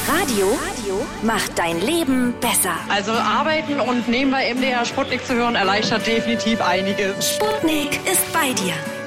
Radio macht dein Leben besser. Also arbeiten und nebenbei MDR Sputnik zu hören erleichtert definitiv einiges. Sputnik ist bei dir.